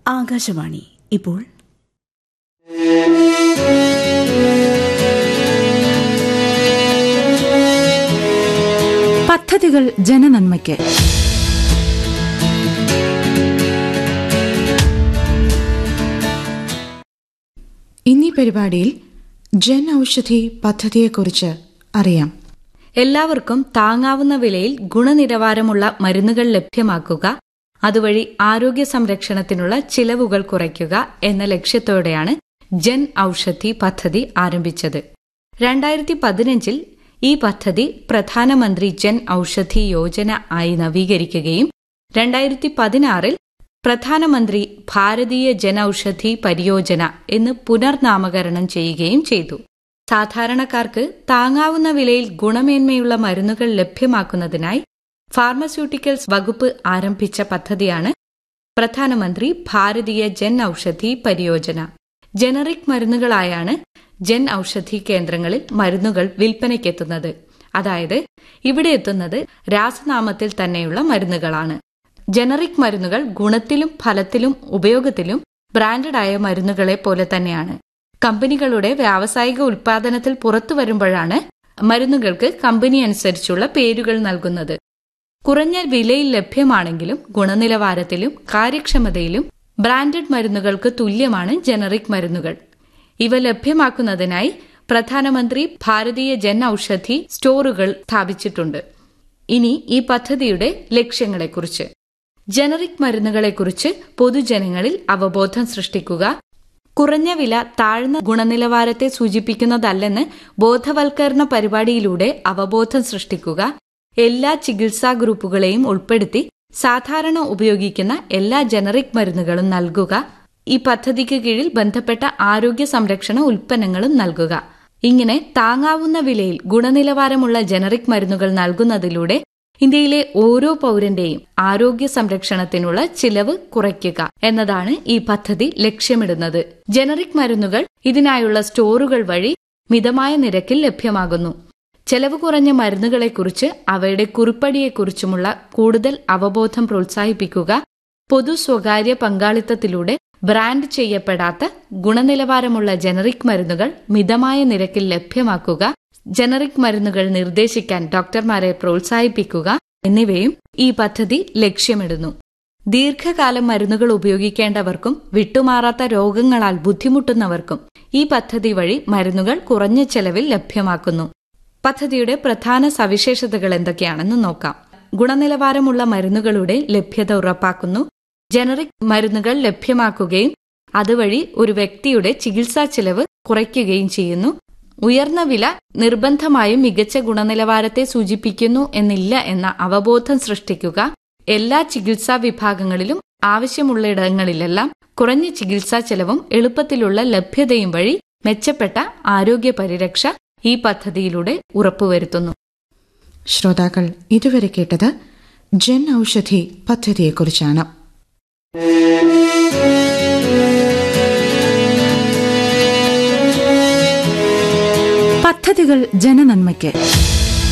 ആകാശവാണി ഇപ്പോൾ പദ്ധതികൾ ജനനന്മയ്ക്ക്. ഇന്നീ പരിപാടിയിൽ ജൻ ഔഷധി പദ്ധതിയെക്കുറിച്ച് അറിയാം. എല്ലാവർക്കും താങ്ങാവുന്ന വിലയിൽ ഗുണനിലവാരമുള്ള മരുന്നുകൾ ലഭ്യമാക്കുക, അതുവഴി ആരോഗ്യ സംരക്ഷണത്തിനുള്ള ചിലവുകൾ കുറയ്ക്കുക എന്ന ലക്ഷ്യത്തോടെയാണ് ജൻ ഔഷധി പദ്ധതി ആരംഭിച്ചത്. 2015 ഈ പദ്ധതി പ്രധാനമന്ത്രി ജൻ ഔഷധി യോജന ആയി നവീകരിക്കുകയും 2016 പ്രധാനമന്ത്രി ഭാരതീയ ജൻ ഔഷധി പരിയോജന എന്ന് പുനർനാമകരണം ചെയ്യുകയും ചെയ്തു. സാധാരണക്കാർക്ക് താങ്ങാവുന്ന വിലയിൽ ഗുണമേന്മയുള്ള മരുന്നുകൾ ലഭ്യമാക്കുന്നതിനായി ഫാർമസ്യൂട്ടിക്കൽസ് വകുപ്പ് ആരംഭിച്ച പദ്ധതിയാണ് പ്രധാനമന്ത്രി ഭാരതീയ ജൻ ഔഷധി പരിയോജന. ജനറിക് മരുന്നുകളായാണ് ജൻ ഔഷധി കേന്ദ്രങ്ങളിൽ മരുന്നുകൾ വിൽപ്പനയ്ക്കെത്തുന്നത്. അതായത് ഇവിടെ എത്തുന്നത് രാസനാമത്തിൽ തന്നെയുള്ള മരുന്നുകളാണ്. ജനറിക് മരുന്നുകൾ ഗുണത്തിലും ഫലത്തിലും ഉപയോഗത്തിലും ബ്രാൻഡഡായ മരുന്നുകളെ പോലെ തന്നെയാണ്. കമ്പനികളുടെ വ്യാവസായിക ഉൽപാദനത്തിൽ പുറത്തു വരുമ്പോഴാണ് മരുന്നുകൾക്ക് കമ്പനി അനുസരിച്ചുള്ള പേരുകൾ നൽകുന്നത്. കുറഞ്ഞ വിലയിൽ ലഭ്യമാണെങ്കിലും ഗുണനിലവാരത്തിലും കാര്യക്ഷമതയിലും ബ്രാൻഡഡ് മരുന്നുകൾക്ക് തുല്യമാണ് ജനറിക് മരുന്നുകൾ. ഇവ ലഭ്യമാക്കുന്നതിനായി പ്രധാനമന്ത്രി ഭാരതീയ ജൻ ഔഷധി സ്റ്റോറുകൾ സ്ഥാപിച്ചിട്ടുണ്ട്. ഇനി ഈ പദ്ധതിയുടെ ലക്ഷ്യങ്ങളെക്കുറിച്ച്. ജനറിക് മരുന്നുകളെക്കുറിച്ച് പൊതുജനങ്ങളിൽ അവബോധം സൃഷ്ടിക്കുക, കുറഞ്ഞ വില താഴ്ന്ന ഗുണനിലവാരത്തെ സൂചിപ്പിക്കുന്നതല്ലെന്ന് ബോധവൽക്കരണ പരിപാടിയിലൂടെ അവബോധം സൃഷ്ടിക്കുക, എല്ലാ ചികിത്സാ ഗ്രൂപ്പുകളെയും ഉൾപ്പെടുത്തി സാധാരണ ഉപയോഗിക്കുന്ന എല്ലാ ജനറിക് മരുന്നുകളും നൽകുക, ഈ പദ്ധതിക്ക് കീഴിൽ ബന്ധപ്പെട്ട ആരോഗ്യ സംരക്ഷണ ഉൽപ്പന്നങ്ങളും നൽകുക. ഇങ്ങനെ താങ്ങാവുന്ന വിലയിൽ ഗുണനിലവാരമുള്ള ജനറിക് മരുന്നുകൾ നൽകുന്നതിലൂടെ ഇന്ത്യയിലെ ഓരോ പൌരന്റെയും ആരോഗ്യ സംരക്ഷണത്തിനുള്ള ചിലവ് കുറയ്ക്കുക എന്നതാണ് ഈ പദ്ധതി ലക്ഷ്യമിടുന്നത്. ജനറിക് മരുന്നുകൾ ഇതിനായുള്ള സ്റ്റോറുകൾ വഴി മിതമായ നിരക്കിൽ ലഭ്യമാകുന്നു. ചെലവ് കുറഞ്ഞ മരുന്നുകളെക്കുറിച്ച് അവയുടെ കുറിപ്പടിയെക്കുറിച്ചുമുള്ള കൂടുതൽ അവബോധം പ്രോത്സാഹിപ്പിക്കുക, പൊതു സ്വകാര്യ പങ്കാളിത്തത്തിലൂടെ ബ്രാൻഡ് ചെയ്യപ്പെടാത്ത ഗുണനിലവാരമുള്ള ജനറിക് മരുന്നുകൾ മിതമായ നിരക്കിൽ ലഭ്യമാക്കുക, ജനറിക് മരുന്നുകൾ നിർദ്ദേശിക്കാൻ ഡോക്ടർമാരെ പ്രോത്സാഹിപ്പിക്കുക എന്നിവയും ഈ പദ്ധതി ലക്ഷ്യമിടുന്നു. ദീർഘകാലം മരുന്നുകൾ ഉപയോഗിക്കേണ്ടവർക്കും വിട്ടുമാറാത്ത രോഗങ്ങളാൽ ബുദ്ധിമുട്ടുന്നവർക്കും ഈ പദ്ധതി വഴി മരുന്നുകൾ കുറഞ്ഞ ചെലവിൽ ലഭ്യമാക്കുന്നു. പദ്ധതിയുടെ പ്രധാന സവിശേഷതകൾ എന്തൊക്കെയാണെന്ന് നോക്കാം. ഗുണനിലവാരമുള്ള മരുന്നുകളുടെ ലഭ്യത ഉറപ്പാക്കുന്നു. ജനറിക് മരുന്നുകൾ ലഭ്യമാക്കുകയും അതുവഴി ഒരു വ്യക്തിയുടെ ചികിത്സാ ചെലവ് കുറയ്ക്കുകയും ചെയ്യുന്നു. ഉയർന്ന വില നിർബന്ധമായും മികച്ച ഗുണനിലവാരത്തെ സൂചിപ്പിക്കുന്നു എന്നില്ല എന്ന അവബോധം സൃഷ്ടിക്കുക. എല്ലാ ചികിത്സാ വിഭാഗങ്ങളിലും ആവശ്യമുള്ളയിടങ്ങളിലെല്ലാം കുറഞ്ഞ ചികിത്സാ ചെലവും എളുപ്പത്തിലുള്ള ലഭ്യതയും വഴി മെച്ചപ്പെട്ട ആരോഗ്യ പരിരക്ഷ ഈ പദ്ധതിയിലൂടെ ഉറപ്പുവരുത്തുന്നു. ശ്രോതാക്കൾ ഇതുവരെ കേട്ടത് ജൻ ഔഷധി പദ്ധതിയെക്കുറിച്ചാണ്. പദ്ധതികൾ ജനനന്മയ്ക്ക്.